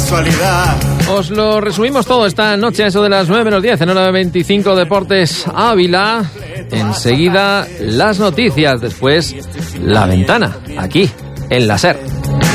casualidad. Os lo resumimos todo esta noche, eso de las 9 menos 10, en hora 25 Deportes Ávila. Enseguida las noticias, después La Ventana, aquí, en la SER.